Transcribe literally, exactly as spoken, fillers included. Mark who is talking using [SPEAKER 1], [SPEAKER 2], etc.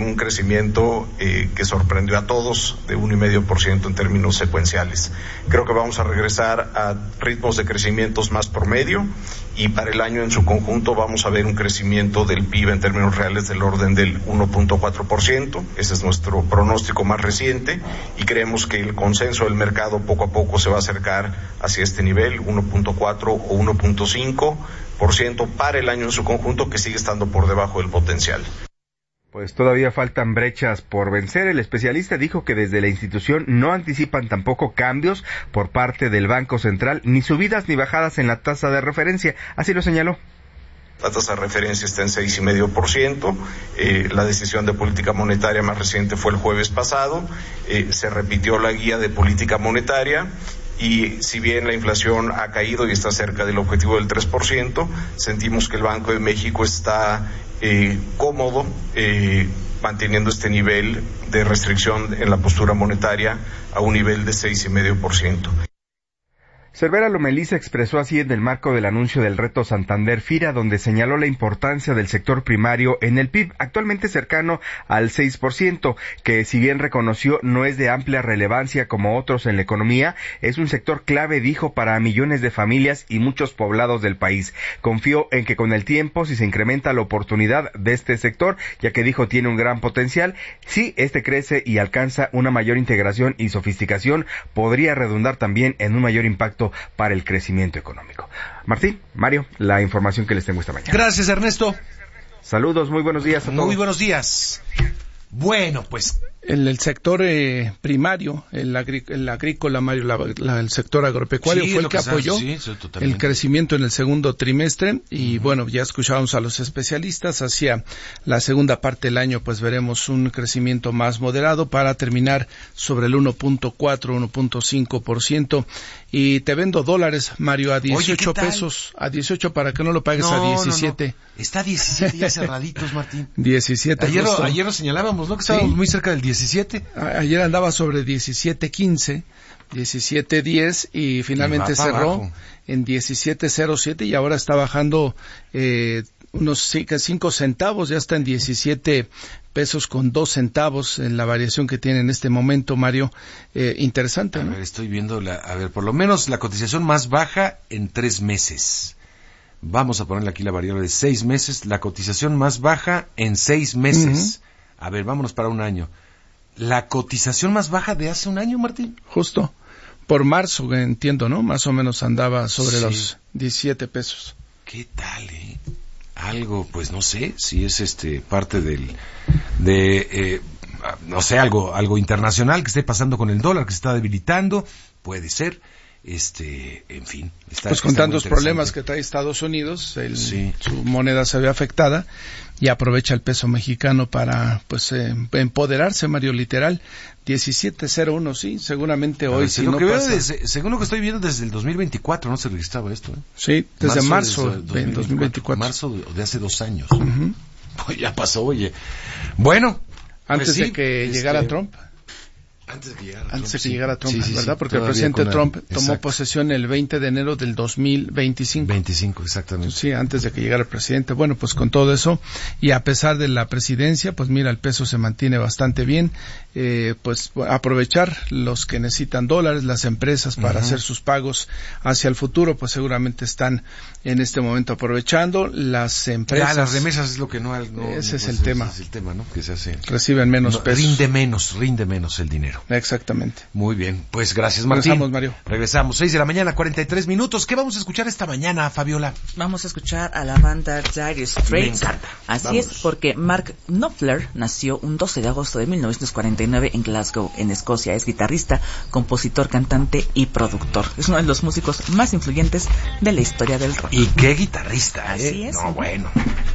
[SPEAKER 1] un crecimiento eh, que sorprendió a todos de uno coma cinco por ciento en términos secuenciales. Creo que vamos a regresar a ritmos de crecimientos más promedio y para el año en su conjunto vamos a ver un crecimiento del P I B en términos reales del orden del uno punto cuatro por ciento. Ese es nuestro pronóstico más reciente y creemos que el consenso del mercado poco a poco se va a acercar hacia este nivel, uno punto cuatro o uno punto cinco por ciento para el año en su conjunto, que sigue estando por debajo del potencial.
[SPEAKER 2] Pues todavía faltan brechas por vencer. El especialista dijo que desde la institución no anticipan tampoco cambios por parte del Banco Central, ni subidas ni bajadas en la tasa de referencia. Así lo señaló.
[SPEAKER 1] La tasa de referencia está en seis coma cinco por ciento. Eh, la decisión de política monetaria más reciente fue el jueves pasado. Eh, se repitió la guía de política monetaria. Y si bien la inflación ha caído y está cerca del objetivo del tres por ciento, sentimos que el Banco de México está eh, cómodo eh, manteniendo este nivel de restricción en la postura monetaria a un nivel de seis coma cinco por ciento.
[SPEAKER 2] Cervera Lomelí se expresó así en el marco del anuncio del Reto Santander FIRA, donde señaló la importancia del sector primario en el P I B, actualmente cercano al seis por ciento, que si bien reconoció no es de amplia relevancia como otros en la economía, es un sector clave, dijo, para millones de familias y muchos poblados del país. Confió en que con el tiempo, si se incrementa la oportunidad de este sector, ya que dijo tiene un gran potencial, si este crece y alcanza una mayor integración y sofisticación, podría redundar también en un mayor impacto para el crecimiento económico. Martín, Mario, la información que les tengo esta mañana.
[SPEAKER 3] Gracias, Ernesto.
[SPEAKER 2] Saludos, muy buenos días a todos.
[SPEAKER 3] Muy buenos días. Bueno, pues
[SPEAKER 4] en el sector eh, primario, el, agri- el agrícola, Mario, la, la, el sector agropecuario
[SPEAKER 3] sí,
[SPEAKER 4] fue el que, que apoyó
[SPEAKER 3] sí, sí,
[SPEAKER 4] el crecimiento en el segundo trimestre y uh-huh. bueno, ya escuchábamos a los especialistas, hacia la segunda parte del año pues veremos un crecimiento más moderado para terminar sobre el uno punto cuatro, uno punto cinco por ciento. Y te vendo dólares, Mario, a dieciocho Oye, pesos, a dieciocho para que no lo pagues no, a diecisiete.
[SPEAKER 3] No, no. Está a diecisiete ya cerraditos, Martín.
[SPEAKER 4] diecisiete.
[SPEAKER 3] Ayer, lo, ayer lo señalábamos, ¿no? Que estábamos sí. muy cerca del diecisiete.
[SPEAKER 4] A, ayer andaba sobre diecisiete quince, diecisiete diez y finalmente y cerró abajo en diecisiete cero siete y ahora está bajando eh, unos cinco centavos, ya está en diecisiete pesos con dos centavos en la variación que tiene en este momento, Mario. Eh, interesante, ¿no?
[SPEAKER 3] A ver, estoy viendo, la, a ver, por lo menos la cotización más baja en tres meses. Vamos a ponerle aquí la variable de seis meses, la cotización más baja en seis meses. Uh-huh. A ver, vámonos para un año. ¿La cotización más baja de hace un año, Martín?
[SPEAKER 4] Justo. Por marzo, entiendo, ¿no? Más o menos andaba sobre sí. los diecisiete pesos.
[SPEAKER 3] ¿Qué tal, eh? Algo, pues no sé, si es este parte del, de, eh, no sé, algo, algo internacional que esté pasando con el dólar, que se está debilitando, puede ser. Este, en fin. Está,
[SPEAKER 4] pues con tantos problemas que trae Estados Unidos, el,
[SPEAKER 3] sí.
[SPEAKER 4] su moneda se ve afectada y aprovecha el peso mexicano para, pues, eh, empoderarse, Mario, literal. diecisiete cero uno, sí, seguramente hoy, ver, si no pasa.
[SPEAKER 3] Desde, según lo que estoy viendo, desde el dos mil veinticuatro no se registraba esto, ¿eh?
[SPEAKER 4] Sí, desde marzo, marzo
[SPEAKER 3] de
[SPEAKER 4] dos mil veinticuatro.
[SPEAKER 3] Marzo de hace dos años.
[SPEAKER 4] Uh-huh.
[SPEAKER 3] Pues ya pasó, oye. Bueno.
[SPEAKER 4] Antes
[SPEAKER 3] pues sí,
[SPEAKER 4] de que
[SPEAKER 3] este...
[SPEAKER 4] llegara Trump.
[SPEAKER 3] Antes de que llegara
[SPEAKER 4] Antes
[SPEAKER 3] Trump,
[SPEAKER 4] de que llegara Trump,
[SPEAKER 3] sí, sí,
[SPEAKER 4] ¿verdad?
[SPEAKER 3] sí,
[SPEAKER 4] porque el presidente
[SPEAKER 3] la...
[SPEAKER 4] Trump tomó
[SPEAKER 3] Exacto.
[SPEAKER 4] posesión el veinte de enero del dos mil veinticinco.
[SPEAKER 3] veinticinco, exactamente.
[SPEAKER 4] Sí, antes de que llegara el presidente. Bueno, pues con todo eso, y a pesar de la presidencia, pues mira, el peso se mantiene bastante bien. Eh, pues aprovechar los que necesitan dólares, las empresas para uh-huh. hacer sus pagos hacia el futuro, pues seguramente están en este momento aprovechando. Las empresas...
[SPEAKER 3] Ya, las remesas es lo que no... no
[SPEAKER 4] ese
[SPEAKER 3] no,
[SPEAKER 4] es
[SPEAKER 3] pues,
[SPEAKER 4] el tema.
[SPEAKER 3] Ese es el tema, ¿no? Que se hace...
[SPEAKER 4] Reciben menos
[SPEAKER 3] no,
[SPEAKER 4] pesos.
[SPEAKER 3] Rinde menos, rinde menos el dinero.
[SPEAKER 4] Exactamente.
[SPEAKER 3] Muy bien, pues gracias, Martín.
[SPEAKER 4] Regresamos, Mario.
[SPEAKER 3] Regresamos, seis de la mañana, cuarenta y tres minutos. ¿Qué vamos a escuchar esta mañana, Fabiola?
[SPEAKER 5] Vamos a escuchar a la banda Dire Straits.
[SPEAKER 3] Me encanta.
[SPEAKER 5] Así
[SPEAKER 3] Vámonos.
[SPEAKER 5] es, porque Mark Knopfler nació un doce de agosto de mil novecientos cuarenta y nueve en Glasgow, en Escocia. Es guitarrista, compositor, cantante y productor. Es uno de los músicos más influyentes de la historia del rock.
[SPEAKER 3] ¿Y qué guitarrista, eh?
[SPEAKER 5] Así es.
[SPEAKER 3] No, bueno.